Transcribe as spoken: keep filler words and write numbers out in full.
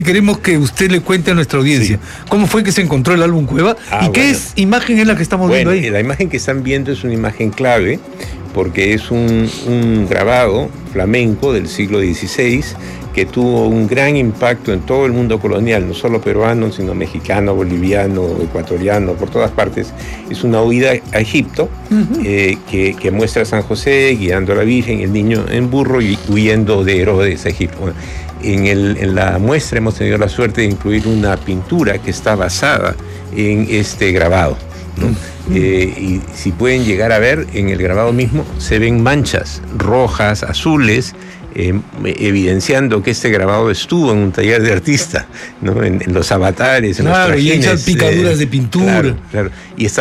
Queremos que usted le cuente a nuestra audiencia sí. cómo fue que se encontró el álbum Cueva ah, y qué bueno. es, imagen es la que estamos bueno, viendo ahí. La imagen que están viendo es una imagen clave porque es un, un grabado flamenco del siglo dieciséis que tuvo un gran impacto en todo el mundo colonial, no solo peruano, sino mexicano, boliviano, ecuatoriano, por todas partes. Es una huida a Egipto uh-huh. eh, que, que muestra a San José guiando a la Virgen, el niño en burro y huyendo de Herodes a Egipto. Bueno, en, el, en la muestra hemos tenido la suerte de incluir una pintura que está basada en este grabado, ¿no? Uh-huh. eh, y si pueden llegar a ver, en el grabado mismo se ven manchas rojas, azules, Eh, evidenciando que este grabado estuvo en un taller de artista, ¿no? en, en los avatares, en claro, los trajines, y hechas picaduras eh, de pintura. Claro, claro. Y está